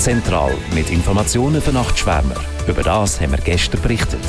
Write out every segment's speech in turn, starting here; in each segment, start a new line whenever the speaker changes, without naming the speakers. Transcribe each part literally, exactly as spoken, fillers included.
Zentral mit Informationen für Nachtschwärmer. Über das haben wir gestern berichtet.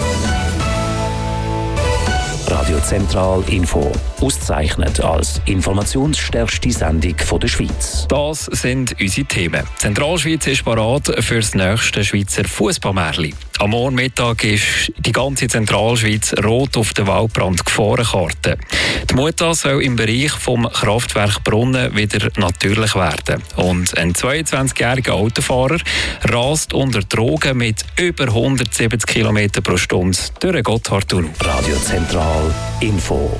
Radio Zentral Info. Ausgezeichnet als informationsstärkste Sendung der Schweiz.
Das sind unsere Themen. Die Zentralschweiz ist bereit für das nächste Schweizer Fußballmärchen. Am Morgenmittag ist die ganze Zentralschweiz rot auf der Waldbrand-Gefahrenkarte. Die Mutter soll im Bereich vom Kraftwerk Brunnen wieder natürlich werden. Und ein zweiundzwanzigjähriger Autofahrer rast unter Drogen mit über hundertsiebzig Kilometer pro Stunde durch den Gotthardtunnel.
Radio Zentral Info.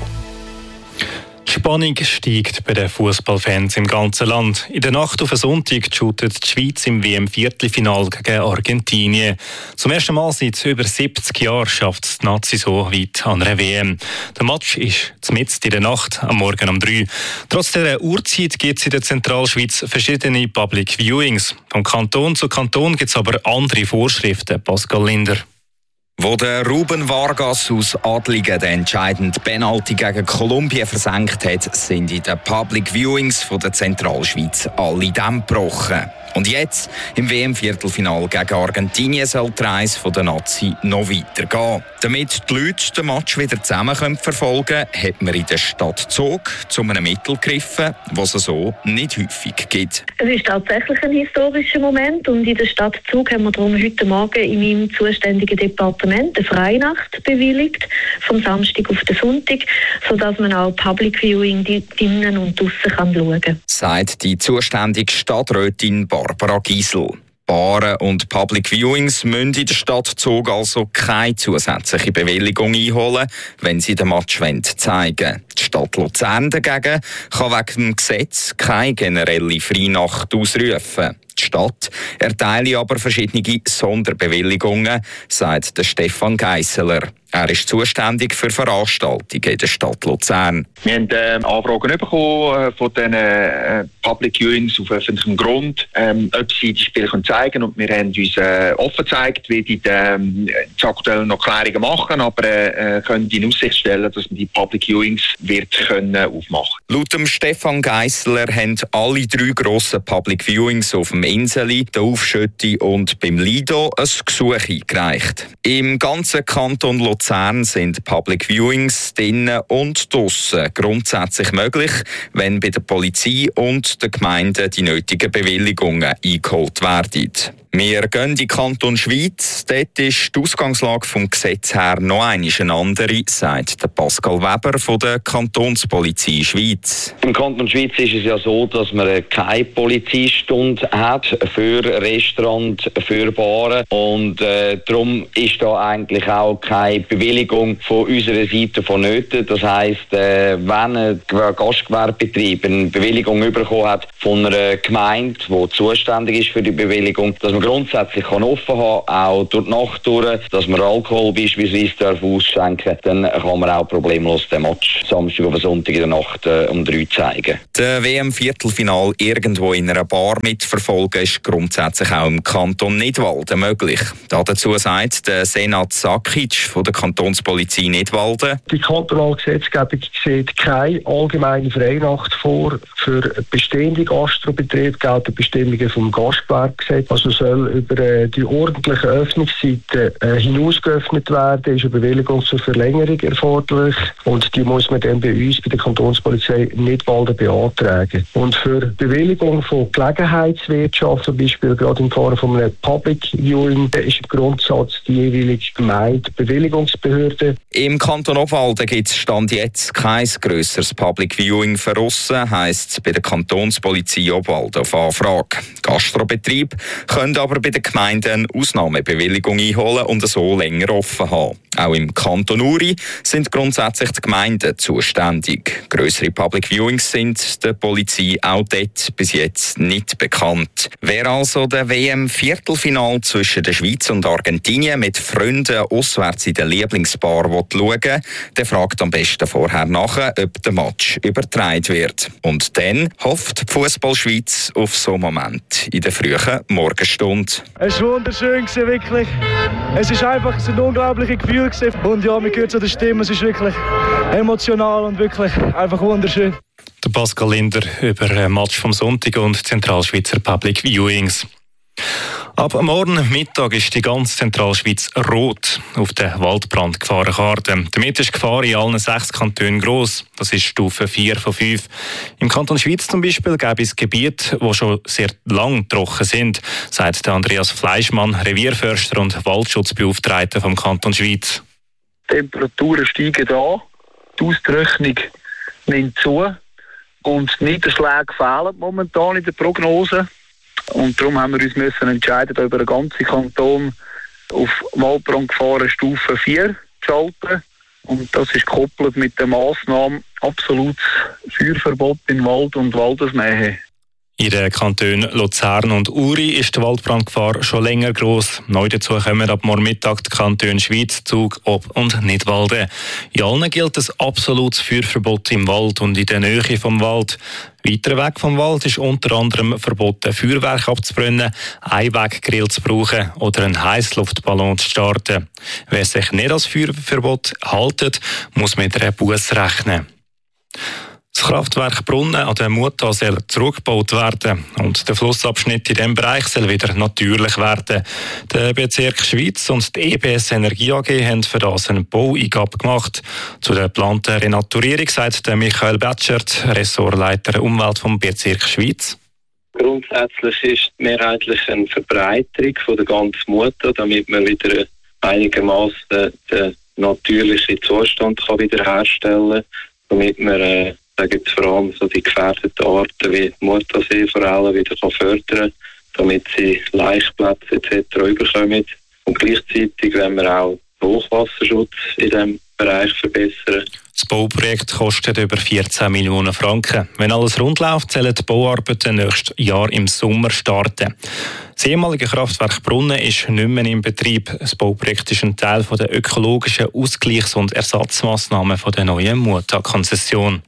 Die Spannung steigt bei den Fußballfans im ganzen Land. In der Nacht auf den Sonntag shootet die Schweiz im W M-Viertelfinale gegen Argentinien. Zum ersten Mal seit über siebzig Jahren schafft es die Nazi so weit an einer W M. Der Match ist mitten in der Nacht, am Morgen um drei. Trotz dieser Uhrzeit gibt es in der Zentralschweiz verschiedene Public Viewings. Von Kanton zu Kanton gibt es aber andere Vorschriften. Pascal Linder.
Wo der Ruben Vargas aus Adligen den entscheidenden Penalty gegen Kolumbien versenkt hat, sind in den Public Viewings von der Zentralschweiz alle Dämme gebrochen. Und jetzt, im W M-Viertelfinale gegen Argentinien, soll die Reise von der Nazi noch weitergehen. Damit die Leute den Match wieder zusammen verfolgen können, hat man in der Stadt Zug zu einem Mittel gegriffen, das es so nicht häufig gibt.
Es ist tatsächlich ein historischer Moment und in der Stadt Zug haben wir darum heute Morgen in meinem zuständigen Departement eine Freinacht bewilligt, vom Samstag auf den Sonntag, sodass man auch Public Viewing drinnen und draussen schauen kann.
Sagt die zuständige Stadträtin Barbara Giesel. Baren und Public Viewings müssen in der Stadt Zug also keine zusätzliche Bewilligung einholen, wenn sie den Match zeigen wollen. Die Stadt Luzern dagegen kann wegen dem Gesetz keine generelle Freinacht ausrufen. Die Stadt erteile aber verschiedene Sonderbewilligungen, sagt der Stefan Geisseler. Er ist zuständig für Veranstaltungen in der Stadt Luzern.
Wir haben äh, Anfragen bekommen äh, von den äh, Public Viewings auf öffentlichem Grund, ähm, ob sie die Spiele zeigen können. Und wir haben uns äh, offen gezeigt, wie die ähm, aktuell noch Klärungen machen, aber äh, können in Aussicht stellen, dass man die Public Viewings wird können aufmachen.
Laut dem Stefan Geisseler haben alle drei grossen Public Viewings auf dem Inseli, der Aufschütti und beim Lido ein Gesuch eingereicht. Im ganzen Kanton Luzern sind Public Viewings drinnen und draussen grundsätzlich möglich, wenn bei der Polizei und der Gemeinde die nötigen Bewilligungen eingeholt werden. Wir gehen in den Kanton Schweiz. Dort ist die Ausgangslage vom Gesetz her noch einmal eine andere, sagt der Pascal Weber von der Kantonspolizei Schweiz.
Im Kanton Schweiz ist es ja so, dass man keine Polizeistunde hat für Restaurants, für Baren. Und äh, darum ist da eigentlich auch keine Bewilligung von unserer Seite vonnöten. Das heisst, äh, wenn ein Gastgewerbebetrieb eine Bewilligung bekommen hat von einer Gemeinde, die zuständig ist für die Bewilligung, dass man grundsätzlich kann offen haben, auch durch die Nacht durch, dass man Alkohol beispielsweise darf ausschenken, dann kann man auch problemlos den Match Samstag oder Sonntag in der Nacht äh, um drei zeigen.
Der W M-Viertelfinal irgendwo in einer Bar mitverfolgen ist grundsätzlich auch im Kanton Nidwalden möglich. Dazu sagt der Senat Sakic von der Kantonspolizei Nidwalden:
Die kantonale Gesetzgebung sieht keine allgemeine Freinacht vor. Für bestehende Gastrobetriebe gelten Bestimmungen vom Gastgewerbegesetz. Also soll über äh, die ordentlichen Öffnungszeiten äh, hinaus geöffnet werden, ist eine Bewilligung zur Verlängerung erforderlich und die muss man dann bei uns, bei der Kantonspolizei Nidwalden beantragen. Und für Bewilligung von Gelegenheitswirtschaft, zum Beispiel gerade im Falle von einem Public Viewing, ist im Grundsatz die jeweilige Gemeinde Bewilligungsbehörde.
Im Kanton Obwalden gibt es Stand jetzt kein grösseres Public Viewing für aussen, heisst es bei der Kantonspolizei Obwalden auf Anfrage. Gastrobetriebe können aber bei den Gemeinden eine Ausnahmebewilligung einholen und so länger offen haben. Auch im Kanton Uri sind grundsätzlich die Gemeinden zuständig. Grössere Public Viewings sind der Polizei auch dort bis jetzt nicht bekannt. Wer also den W M-Viertelfinal zwischen der Schweiz und Argentinien mit Freunden auswärts in der Lieblingsbar schauen will, der fragt am besten vorher nach, ob der Match übertragen wird. Und dann hofft die Fußballschweiz auf so einen Moment in der frühen Morgenstunde.
Es war wunderschön, wirklich. Es ist einfach ein unglaubliches Gefühl. Und ja, man hört es an der Stimme, es ist wirklich emotional und wirklich einfach wunderschön.
Der Pascal Linder über ein Match vom Sonntag und Zentralschweizer Public Viewings. Ab morgen Mittag ist die ganze Zentralschweiz rot auf der Waldbrandgefahrenkarte. Damit ist die Gefahr in allen sechs Kantonen gross. Das ist Stufe vier von fünf. Im Kanton Schwyz zum Beispiel gäbe es Gebiete, die schon sehr lang trocken sind, sagt Andreas Fleischmann, Revierförster und Waldschutzbeauftragter vom Kanton Schwyz.
Die Temperaturen steigen an, die Austrocknung nimmt zu und die Niederschläge fehlen momentan in der Prognose. Und darum haben wir uns müssen entscheiden, über den ganzen Kanton auf Waldbrandgefahren Stufe vier zu schalten. Und das ist gekoppelt mit der Massnahme absolutes Feuerverbot in Wald und Waldesnähe.
In den Kantonen Luzern und Uri ist die Waldbrandgefahr schon länger gross. Neu dazu kommen ab morgen Mittag die Kantone Schwyz, Zug, Ob und Nidwalden. In allen gilt ein absolutes Feuerverbot im Wald und in der Nähe vom Wald. Weiter weg vom Wald ist unter anderem verboten, Feuerwerk abzubrennen, Einweggrill zu brauchen oder einen Heissluftballon zu starten. Wer sich nicht als Feuerverbot hält, muss mit einer Busse rechnen. Das Kraftwerk Brunnen an der Muta soll zurückgebaut werden und der Flussabschnitt in diesem Bereich soll wieder natürlich werden. Der Bezirk Schwyz und die E B S Energie A G haben für das eine Baueingabe gemacht. Zu der geplanten Renaturierung sagt der Michael Betschert, Ressortleiter Umwelt vom Bezirk Schwyz.
Grundsätzlich ist mehrheitlich eine Verbreiterung von der ganzen Muta, damit man wieder einigermaßen den natürlichen Zustand kann wiederherstellen kann, damit man äh, da gibt es vor allem so die gefährdeten Arten wie die Murtasee-Forellen wieder fördern kann, damit sie Laichplätze et cetera überkommen. Und gleichzeitig wollen wir auch den Hochwasserschutz in diesem Bereich verbessern.
Das Bauprojekt kostet über vierzehn Millionen Franken. Wenn alles rund läuft, sollen die Bauarbeiten nächstes Jahr im Sommer starten. Das ehemalige Kraftwerk Brunnen ist nicht mehr in Betrieb. Das Bauprojekt ist ein Teil der ökologischen Ausgleichs- und Ersatzmaßnahmen der neuen Muta-Konzession.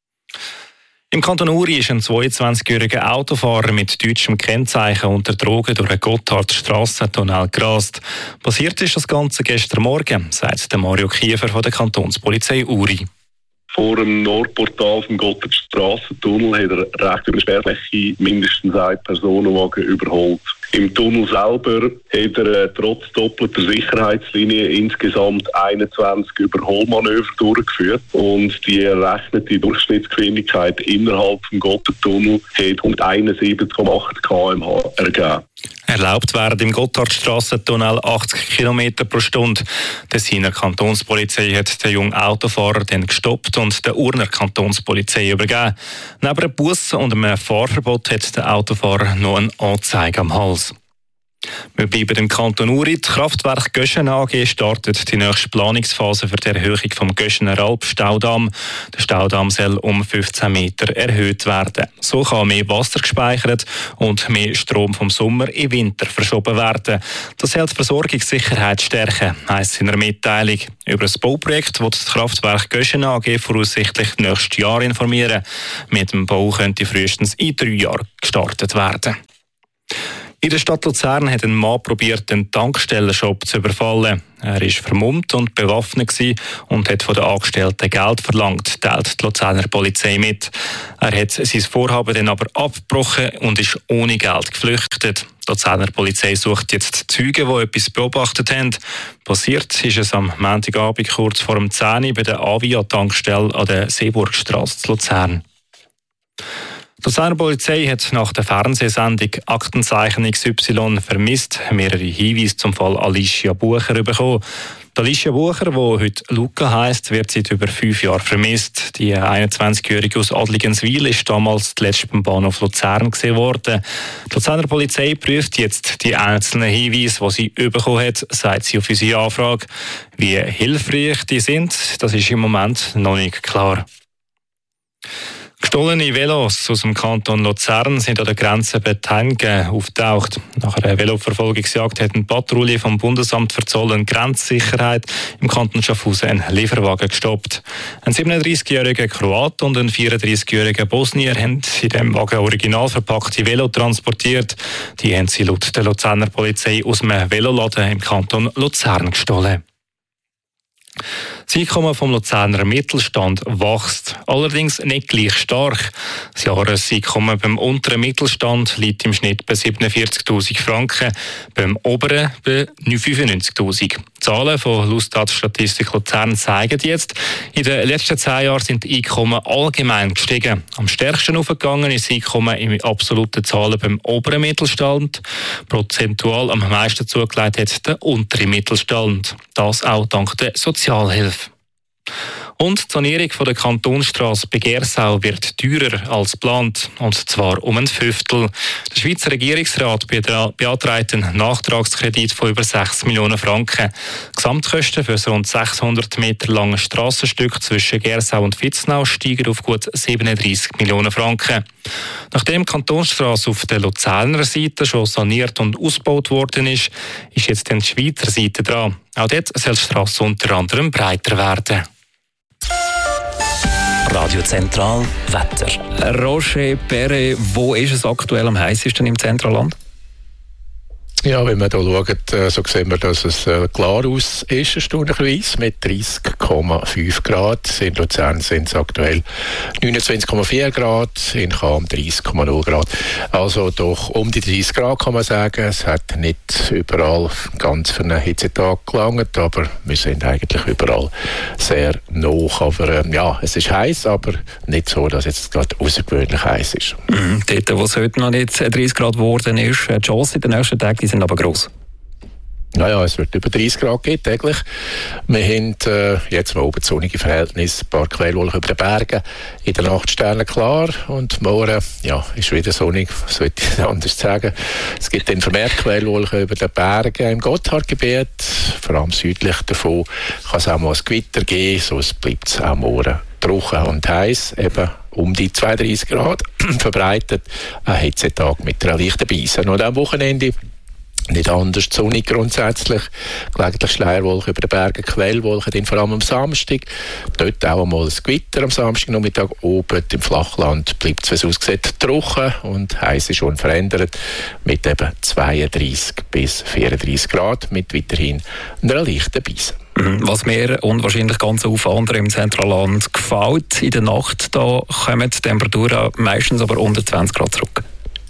Im Kanton Uri ist ein zweiundzwanzigjähriger Autofahrer mit deutschem Kennzeichen unter Drogen durch einen Gotthard-Strassentunnel gerast. Passiert ist das Ganze gestern Morgen, sagt der Mario Kiefer von der Kantonspolizei Uri.
Vor dem Nordportal vom Gotthard-Strassentunnel hat er recht über eine Sperrfläche mindestens einen Personenwagen überholt. Im Tunnel selber hat er äh, trotz doppelter Sicherheitslinie insgesamt einundzwanzig Überholmanöver durchgeführt und die errechnete Durchschnittsgeschwindigkeit innerhalb des Gotthardtunnels hat hunderteinundsiebzig Komma acht Kilometer pro Stunde ergeben.
Erlaubt werden im Gotthardstrassentunnel achtzig Kilometer pro Stunde. Die Tessiner Kantonspolizei hat den jungen Autofahrer dann gestoppt und der Urner Kantonspolizei übergeben. Neben einem Bus und einem Fahrverbot hat der Autofahrer noch eine Anzeige am Hals. Wir bleiben im Kanton Uri. Die Kraftwerk Göschen A G startet die nächste Planungsphase für die Erhöhung vom Göschener Alp-Staudamm. Der Staudamm soll um fünfzehn Meter erhöht werden. So kann mehr Wasser gespeichert und mehr Strom vom Sommer in Winter verschoben werden. Das soll die Versorgungssicherheit stärken, heisst es in einer Mitteilung. Über das Bauprojekt wird das Kraftwerk Göschen A G voraussichtlich nächstes Jahr informieren. Mit dem Bau könnte frühestens in drei Jahren gestartet werden. In der Stadt Luzern hat ein Mann probiert, den Tankstellenshop zu überfallen. Er war vermummt und bewaffnet und hat von den Angestellten Geld verlangt, teilt die Luzerner Polizei mit. Er hat sein Vorhaben dann aber abgebrochen und ist ohne Geld geflüchtet. Die Luzerner Polizei sucht jetzt Zeugen, die etwas beobachtet haben. Passiert ist es am Montagabend kurz vor dem zehn Uhr bei der Avia-Tankstelle an der Seeburgstrasse zu Luzern. Die Luzerner Polizei hat nach der Fernsehsendung Aktenzeichen X Y vermisst mehrere Hinweise zum Fall Alicia Bucher bekommen. Die Alicia Bucher, die heute Luca heisst, wird seit über fünf Jahren vermisst. Die einundzwanzigjährige aus Adligenswil ist damals zuletzt beim Bahnhof Luzern gesehen worden. Die Luzerner Polizei prüft jetzt die einzelnen Hinweise, die sie bekommen hat, sagt sie auf unsere Anfrage. Wie hilfreich die sind, das ist im Moment noch nicht klar. Gestohlene Velos aus dem Kanton Luzern sind an der Grenze bei Tengen aufgetaucht. Nach einer Veloverfolgungsjagd hat eine Patrouille vom Bundesamt für Zoll und Grenzsicherheit im Kanton Schaffhausen einen Lieferwagen gestoppt. Ein siebenunddreißigjähriger Kroat und ein vierunddreißigjähriger Bosnier haben in diesem Wagen original verpackte Velo transportiert. Die haben sie laut der Luzerner Polizei aus einem Veloladen im Kanton Luzern gestohlen. Das Einkommen vom Luzerner Mittelstand wächst, allerdings nicht gleich stark. Das Jahreseinkommen beim unteren Mittelstand liegt im Schnitt bei siebenundvierzigtausend Franken, beim oberen bei fünfundneunzigtausend. Die Zahlen von Lustat Statistik Luzern zeigen jetzt, in den letzten zehn Jahren sind die Einkommen allgemein gestiegen. Am stärksten aufgegangen ist das Einkommen in absoluten Zahlen beim oberen Mittelstand. Prozentual am meisten zugelegt hat der untere Mittelstand. Das auch dank der Sozialhilfe. Und die Sanierung von der Kantonsstrasse bei Gersau wird teurer als geplant, und zwar um ein Fünftel. Der Schweizer Regierungsrat beantragt einen Nachtragskredit von über sechs Millionen Franken. Die Gesamtkosten für das rund sechshundert Meter lange Strassenstück zwischen Gersau und Vitznau steigen auf gut siebenunddreissig Millionen Franken. Nachdem die Kantonsstrasse auf der Luzerner Seite schon saniert und ausgebaut worden ist, ist jetzt die Schweizer Seite dran. Auch dort soll die Strasse unter anderem breiter werden.
Radio Zentral Wetter.
Roger Perret, wo ist es aktuell am heißesten im Zentralland?
Ja, wenn wir hier schauen, so sehen wir, dass es klar aus ist, erstaunlicherweise, mit dreißig Komma fünf Grad. In Luzern sind es aktuell neunundzwanzig Komma vier Grad, in Cham dreißig Komma null Grad. Also doch um die dreißig Grad kann man sagen. Es hat nicht überall ganz für einen Hitzetag gelangt, aber wir sind eigentlich überall sehr hoch. Aber äh, ja, es ist heiß, aber nicht so, dass es gerade außergewöhnlich heiß ist.
Mhm. Dort, wo es heute noch nicht dreißig Grad geworden ist, die Chance in den nächsten Tagen sind aber gross.
Naja, es wird über dreißig Grad geben, täglich. Wir haben äh, jetzt mal oben sonnige Verhältnisse, ein paar Quellwolken über den Bergen, in der Nacht Sterne klar und morgen ja, ist wieder sonnig, was soll ich anders sagen. Es gibt dann vermehrt Quellwolken über den Bergen im Gotthardgebiet, vor allem südlich davon kann es auch mal ein Gewitter geben, sonst bleibt es auch morgen trocken und heiß, eben um die zweiunddreissig Grad verbreitet, ein Hitzetag mit einer leichten Beise. Und am Wochenende nicht anders, sonnig grundsätzlich, gelegentlich Schleierwolken über den Bergen, Quellwolken, dann vor allem am Samstag. Dort auch einmal ein Gewitter am Samstagnachmittag. Oben im Flachland bleibt es, wie es aussieht, trocken und heiß ist unverändert mit eben zweiunddreissig bis vierunddreissig Grad mit weiterhin einer leichten Beise.
Was mir und wahrscheinlich ganz auf anderen im Zentralland gefällt, in der Nacht da kommen die Temperaturen meistens aber unter zwanzig Grad zurück.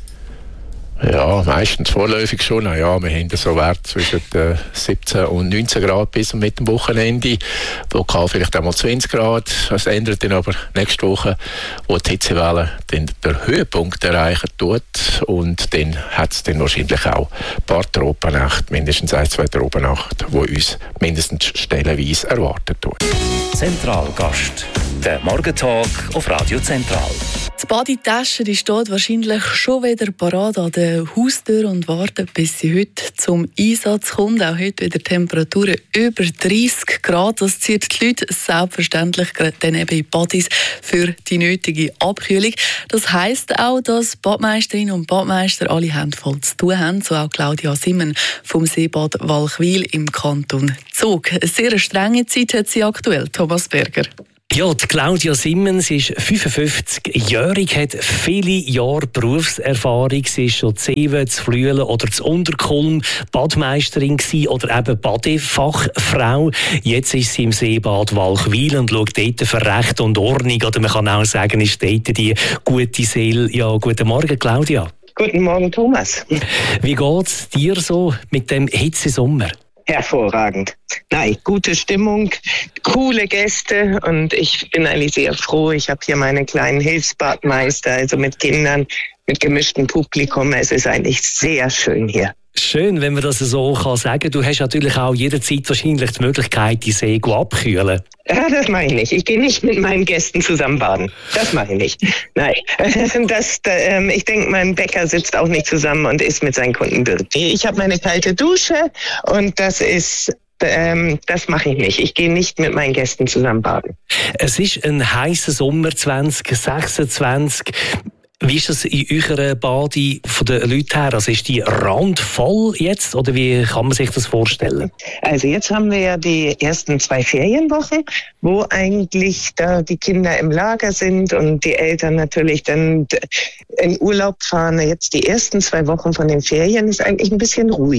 Ja, meistens vorläufig schon. Na ja, wir haben so Wert zwischen äh, siebzehn und neunzehn Grad bis mit dem Wochenende. Lokal vielleicht einmal zwanzig Grad. Das ändert dann aber nächste Woche, wo die Hitzewelle den Höhepunkt erreichen tut. Und dann hat es dann wahrscheinlich auch ein paar Tropennächte, mindestens ein, zwei Tropennächte, die uns mindestens stellenweise erwartet tun.
Zentralgast. Der Morgentalk auf Radio Zentral.
Die Badetasche die steht wahrscheinlich schon wieder parat an der Haustür und wartet, bis sie heute zum Einsatz kommt. Auch heute wieder Temperaturen über dreißig Grad. Das zieht die Leute selbstverständlich dann eben in Badis für die nötige Abkühlung. Das heisst auch, dass Badmeisterinnen und Badmeister alle Hände voll zu tun haben. So auch Claudia Simmen vom Seebad Walchwil im Kanton Zug. Eine sehr strenge Zeit hat sie aktuell, Thomas Berger.
Ja, die Claudia Simmens ist fünfundfünfzigjährig, hat viele Jahre Berufserfahrung. Sie ist schon Zewe, zu Flüelen oder zu Unterkulm Badmeisterin gewesen oder eben Badefachfrau. Jetzt ist sie im Seebad Walchwil und schaut dort für Recht und Ordnung. Oder man kann auch sagen, ist dort die gute Seele. Ja, guten Morgen, Claudia.
Guten Morgen, Thomas.
Wie geht's dir so mit dem Hitzesommer?
Hervorragend. Nein, gute Stimmung, coole Gäste und ich bin eigentlich sehr froh. Ich habe hier meine kleinen Hilfsbadmeister, also mit Kindern, mit gemischtem Publikum. Es ist eigentlich sehr schön hier.
Schön, wenn man das so kann sagen. Du hast natürlich auch jederzeit wahrscheinlich die Möglichkeit, die See abkühlen.
Ja, das mache ich nicht. Ich gehe nicht mit meinen Gästen zusammen baden. Das mache ich nicht. Nein, das, äh, ich denke, mein Bäcker sitzt auch nicht zusammen und isst mit seinen Kunden Bier. Ich habe meine kalte Dusche und das ist... Ähm, das mache ich nicht. Ich gehe nicht mit meinen Gästen zusammen baden.
Es ist ein heißer Sommer zwanzig sechsundzwanzig. Wie ist das in eurer Bade von den Leuten her? Also ist die randvoll jetzt oder wie kann man sich das vorstellen?
Also jetzt haben wir ja die ersten zwei Ferienwochen, wo eigentlich da die Kinder im Lager sind und die Eltern natürlich dann in Urlaub fahren. Jetzt die ersten zwei Wochen von den Ferien ist eigentlich ein bisschen ruhiger.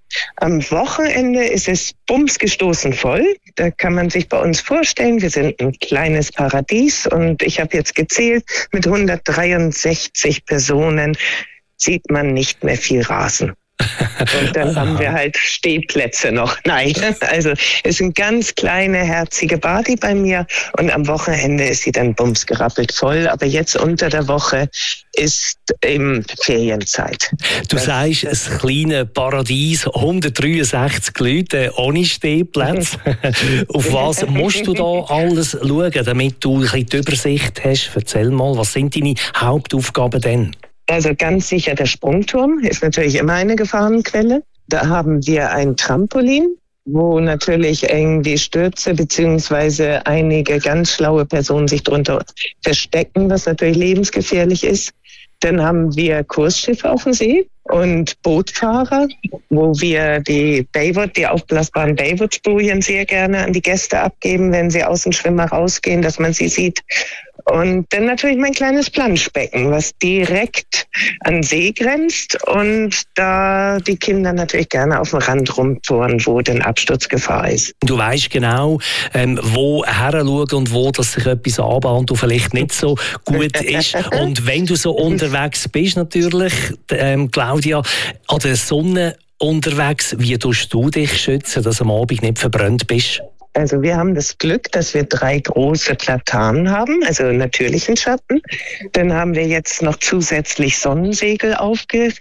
Am Wochenende ist es bumsgestoßen voll. Da kann man sich bei uns vorstellen, wir sind ein kleines Paradies und ich habe jetzt gezählt, mit hundertdreiundsechzig Personen sieht man nicht mehr viel Rasen. Und dann haben wir halt Stehplätze noch. Nein, also es sind ganz kleine, herzige Party bei mir und am Wochenende ist sie dann bumsgerappelt voll. Aber jetzt unter der Woche ist eben Ferienzeit.
Du das sagst, ein kleines Paradies, hundertdreiundsechzig Leute ohne Stehplätze. Auf was musst du da alles schauen, damit du ein bisschen die Übersicht hast? Erzähl mal, was sind deine Hauptaufgaben denn?
Also ganz sicher der Sprungturm ist natürlich immer eine Gefahrenquelle. Da haben wir ein Trampolin, wo natürlich irgendwie Stürze beziehungsweise einige ganz schlaue Personen sich drunter verstecken, was natürlich lebensgefährlich ist. Dann haben wir Kursschiffe auf dem See und Bootfahrer, wo wir die Baywatch, die aufblasbaren Baywatch-Bojen sehr gerne an die Gäste abgeben, wenn sie aus dem Schwimmer rausgehen, dass man sie sieht. Und dann natürlich mein kleines Planschbecken, was direkt an See grenzt und da die Kinder natürlich gerne auf dem Rand rumtouren, wo denn Absturzgefahr ist.
Du weißt genau, ähm, wo heranschauen und wo dass sich etwas anbahnt und vielleicht nicht so gut ist. Und wenn du so unterwegs bist natürlich, ähm, Claudia, an der Sonne unterwegs, wie tust du dich schützen, dass du am Abend nicht verbrannt bist?
Also wir haben das Glück, dass wir drei große Platanen haben, also natürlichen Schatten. Dann haben wir jetzt noch zusätzlich Sonnensegel aufgehängt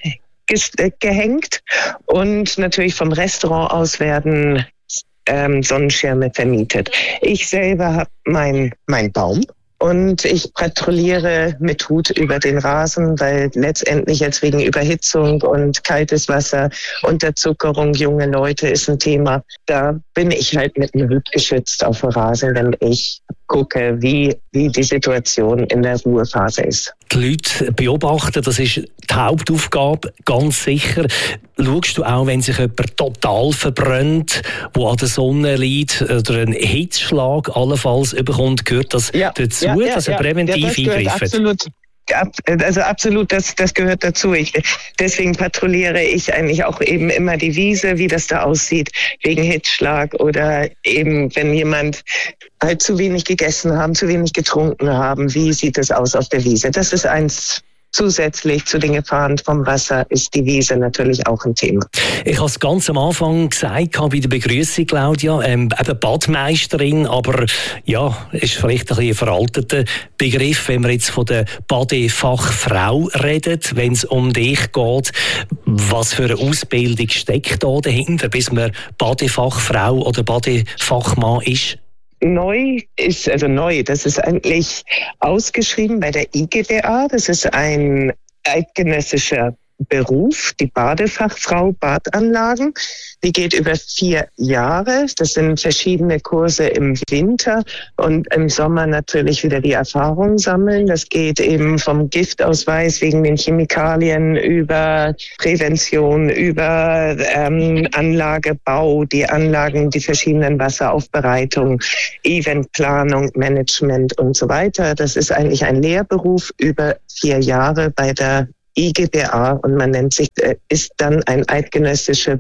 und natürlich vom Restaurant aus werden ähm, Sonnenschirme vermietet. Ich selber habe meinen mein Baum. Und ich patrouilliere mit Hut über den Rasen, weil letztendlich jetzt wegen Überhitzung und kaltes Wasser, Unterzuckerung, junge Leute ist ein Thema. Da bin ich halt mit einem Hut geschützt auf dem Rasen, wenn ich gucke, wie, wie die Situation in der Ruhephase ist.
Die Leute beobachten, das ist die Hauptaufgabe, ganz sicher. Schaust du auch, wenn sich jemand total verbrennt, der an der Sonne liegt oder einen Hitzschlag allenfalls bekommt, gehört das ja, dazu, ja, ja, dass er präventiv ja, eingreift?
Absolut. Also absolut, das, das gehört dazu. Ich, deswegen patrouilliere ich eigentlich auch eben immer die Wiese, wie das da aussieht, wegen Hitzschlag oder eben, wenn jemand halt zu wenig gegessen haben, zu wenig getrunken haben, wie sieht es aus auf der Wiese? Das ist eins. Zusätzlich zu den Gefahren vom Wasser ist die Wiese natürlich auch ein Thema.
Ich habe es ganz am Anfang gesagt, bei der Begrüßung, Claudia, ähm, eben Badmeisterin, aber ja, ist vielleicht ein bisschen ein veralteter Begriff, wenn wir jetzt von der Badefachfrau reden, wenn es um dich geht. Was für eine Ausbildung steckt da dahinter, bis man Badefachfrau oder Badefachmann ist?
Neu ist, also neu, das ist eigentlich ausgeschrieben bei der I G B A. Das ist ein eidgenössischer Beruf, die Badefachfrau Badanlagen. Die geht über vier Jahre. Das sind verschiedene Kurse im Winter und im Sommer natürlich wieder die Erfahrung sammeln. Das geht eben vom Giftausweis wegen den Chemikalien über Prävention, über ähm, Anlagebau, die Anlagen, die verschiedenen Wasseraufbereitungen, Eventplanung, Management und so weiter. Das ist eigentlich ein Lehrberuf über vier Jahre bei der I G B A und man nennt sich, äh, ist dann ein eidgenössische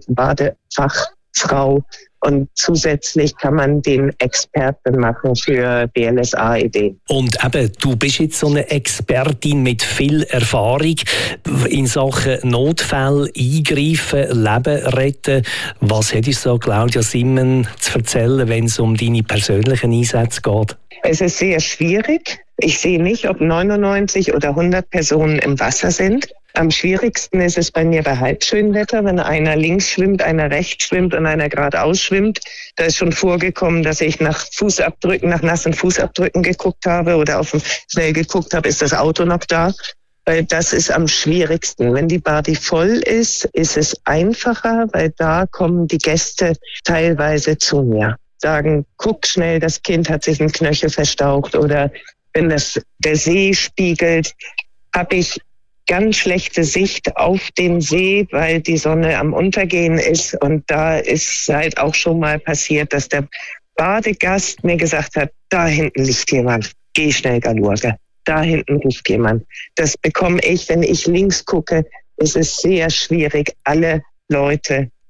Badefachfrau und zusätzlich kann man den Experten machen für B L S A-Ideen.
Und eben, du bist jetzt so eine Expertin mit viel Erfahrung in Sachen Notfälle, Eingreifen, Leben retten. Was hättest du, Claudia Simmen, zu erzählen, wenn es um deine persönlichen Einsätze geht?
Es ist sehr schwierig. Ich sehe nicht, ob neunundneunzig oder hundert Personen im Wasser sind. Am schwierigsten ist es bei mir bei Halbschönwetter, wenn einer links schwimmt, einer rechts schwimmt und einer geradeaus schwimmt. Da ist schon vorgekommen, dass ich nach Fußabdrücken, nach nassen Fußabdrücken geguckt habe oder auf dem schnell geguckt habe, ist das Auto noch da? Weil das ist am schwierigsten. Wenn die Badi voll ist, ist es einfacher, weil da kommen die Gäste teilweise zu mir. Sagen, guck schnell, das Kind hat sich einen Knöchel verstaucht oder wenn das, der See spiegelt, habe ich ganz schlechte Sicht auf den See, weil die Sonne am Untergehen ist. Und da ist halt auch schon mal passiert, dass der Badegast mir gesagt hat, da hinten liegt jemand, geh schnell Galurge. Da hinten ruft jemand. Das bekomme ich, wenn ich links gucke, ist es sehr schwierig, alle Leute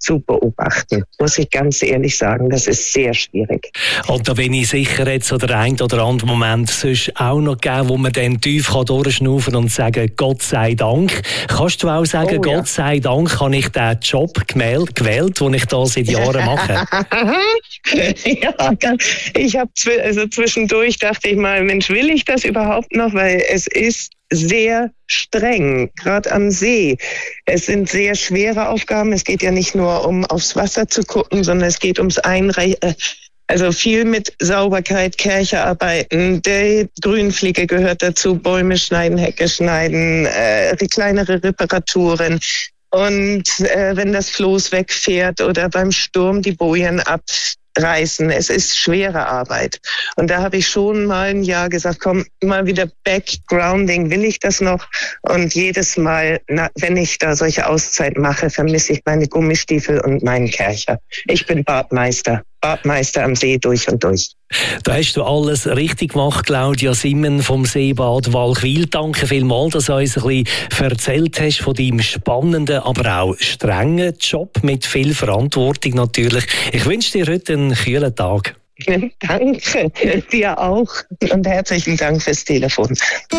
zu beobachten, muss ich ganz ehrlich sagen. Das ist sehr schwierig.
Und da bin ich sicher, jetzt so der ein oder andere Moment sonst auch noch geben, wo man dann tief durchschnaufen kann und sagen, Gott sei Dank. Kannst du auch sagen, oh, ja. Gott sei Dank habe ich diesen Job gewählt, gewählt, den ich da seit Jahren mache?
Ja, ich habe also zwischendurch dachte ich mal, Mensch, will ich das überhaupt noch? Weil es ist sehr streng, gerade am See. Es sind sehr schwere Aufgaben. Es geht ja nicht nur um aufs Wasser zu gucken, sondern es geht ums Einreichen. Also viel mit Sauberkeit, Kercherarbeiten, der Grünfliege gehört dazu, Bäume schneiden, Hecke schneiden, äh, die kleinere Reparaturen. Und äh, wenn das Floß wegfährt oder beim Sturm die Bojen abreißen, es ist schwere Arbeit. Und da habe ich schon mal ein Jahr gesagt, komm, mal wieder Backgrounding, will ich das noch? Und jedes Mal, na, wenn ich da solche Auszeit mache, vermisse ich meine Gummistiefel und meinen Kercher. Ich bin Badmeister. Badmeister am See durch und durch.
Da hast du alles richtig gemacht, Claudia Simmen vom Seebad Walchwil. Danke vielmals, dass du uns ein bisschen erzählt hast von deinem spannenden, aber auch strengen Job mit viel Verantwortung natürlich. Ich wünsche dir heute einen kühlen Tag.
Danke, dir auch. Und herzlichen Dank fürs Telefon.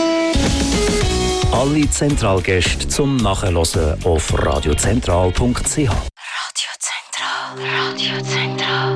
Alle Zentralgäste zum Nachhören auf radiozentral punkt c h.
Radio Zentral. Radio Zentral.